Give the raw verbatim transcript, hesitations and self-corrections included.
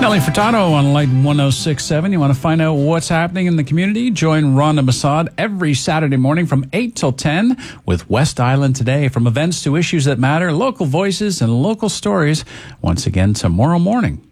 Nelly Furtado on Light one oh six point seven. You want to find out what's happening in the community? Join Rhonda Massad every Saturday morning from eight till ten with West Island Today. From events to issues that matter, local voices and local stories. Once again tomorrow morning.